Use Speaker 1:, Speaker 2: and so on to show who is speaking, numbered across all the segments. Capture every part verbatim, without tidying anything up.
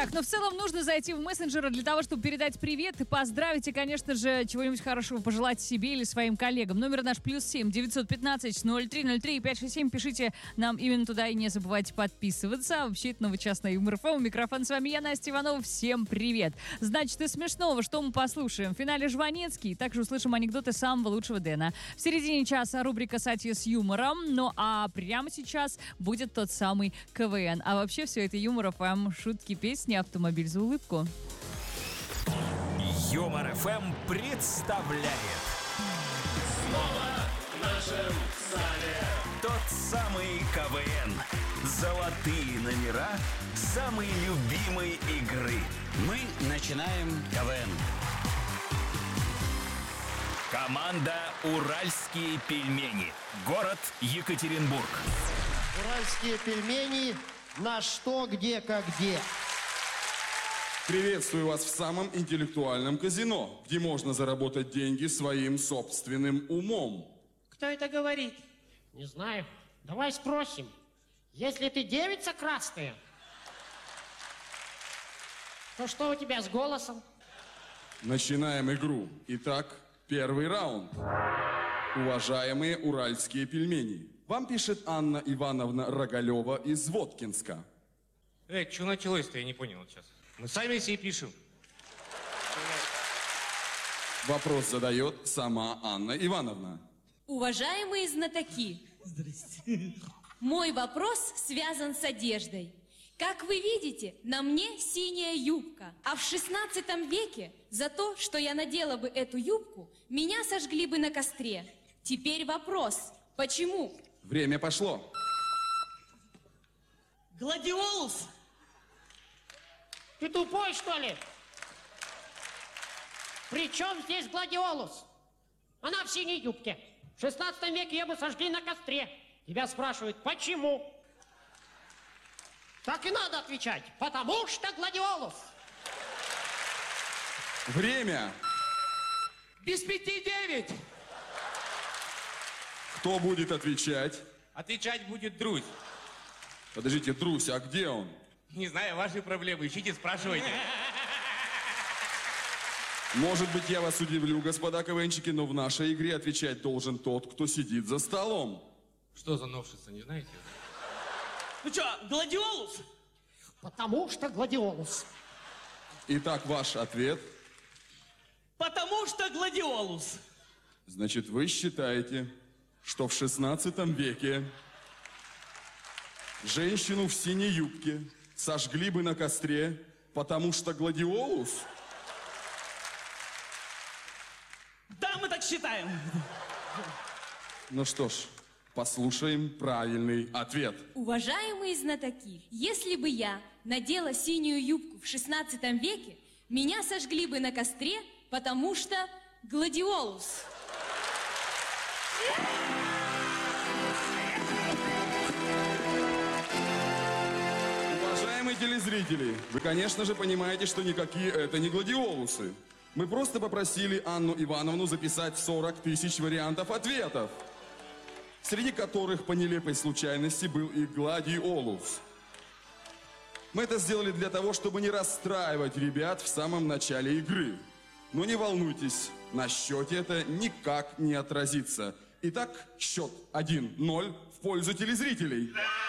Speaker 1: Так, но в целом нужно зайти в мессенджеры для того, чтобы передать привет и поздравить, и, конечно же, чего-нибудь хорошего пожелать себе или своим коллегам. Номер наш плюс семь девятьсот пятнадцать ноль три ноль три пять шесть семь. Пишите нам именно туда и не забывайте подписываться. А вообще, это новый час на Юмор ФМ. У микрофона с вами я, Настя Иванова. Всем привет. Значит, из смешного, что мы послушаем? В финале Жванецкий. Также услышим анекдоты самого лучшего Дэна. В середине часа рубрика «Сатья с юмором». Ну а прямо сейчас будет тот самый КВН. А вообще все это Юмор ФМ. Шутки, песни, автомобиль за улыбку.
Speaker 2: Юмор ФМ представляет
Speaker 3: Снова в нашем зале
Speaker 2: тот самый КВН. Золотые номера самой любимой игры.
Speaker 4: Мы начинаем КВН.
Speaker 2: Команда «Уральские пельмени». Город Екатеринбург.
Speaker 5: Уральские пельмени. На что, где, как где.
Speaker 6: Приветствую вас в самом интеллектуальном казино, где можно заработать деньги своим собственным умом.
Speaker 7: Кто это говорит?
Speaker 8: Не знаю. Давай спросим. Если ты девица красная, то что у тебя с голосом?
Speaker 6: Начинаем игру. Итак, первый раунд. Уважаемые уральские пельмени, вам пишет Анна Ивановна Рогалева из Воткинска.
Speaker 9: Эй, что началось-то, я не понял сейчас. Мы сами себе пишем.
Speaker 6: Вопрос задает сама Анна Ивановна.
Speaker 10: Уважаемые знатоки, здрасте. Мой вопрос связан с одеждой. Как вы видите, на мне синяя юбка. А в шестнадцатом веке за то, что я надела бы эту юбку, меня сожгли бы на костре. Теперь вопрос, почему?
Speaker 6: Время пошло.
Speaker 7: Гладиолус!
Speaker 8: Ты тупой, что ли? При чем здесь гладиолус? Она в синей юбке. В шестнадцатом веке ее бы сожгли на костре. Тебя спрашивают, почему? Так и надо отвечать. Потому что гладиолус.
Speaker 6: Время.
Speaker 7: Без пяти девять!
Speaker 6: Кто будет отвечать?
Speaker 9: Отвечать будет Друзь.
Speaker 6: Подождите, Друсь, а где он?
Speaker 9: Не знаю, ваши проблемы. Ищите, спрашивайте.
Speaker 6: Может быть, я вас удивлю, господа КВНчики, но в нашей игре отвечать должен тот, кто сидит за столом.
Speaker 9: Что за новшество, не знаете?
Speaker 7: Ну что, гладиолус?
Speaker 8: Потому что гладиолус.
Speaker 6: Итак, ваш ответ.
Speaker 7: Потому что гладиолус.
Speaker 6: Значит, вы считаете, что в шестнадцатом веке женщину в синей юбке сожгли бы на костре, потому что гладиолус?
Speaker 7: Да, мы так считаем.
Speaker 6: Ну что ж, послушаем правильный ответ.
Speaker 10: Уважаемые знатоки, если бы я надела синюю юбку в шестнадцатом веке, меня сожгли бы на костре, потому что гладиолус.
Speaker 6: Уважаемые телезрители, вы, конечно же, понимаете, что никакие это не гладиолусы. Мы просто попросили Анну Ивановну записать сорок тысяч вариантов ответов, среди которых по нелепой случайности был и гладиолус. Мы это сделали для того, чтобы не расстраивать ребят в самом начале игры. Но не волнуйтесь, на счете это никак не отразится. Итак, счет один ноль в пользу телезрителей.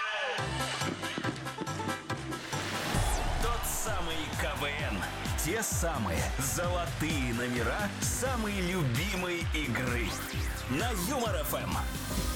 Speaker 2: Тот самый КВН. Те самые золотые номера самой любимой игры. На Юмор ФМ.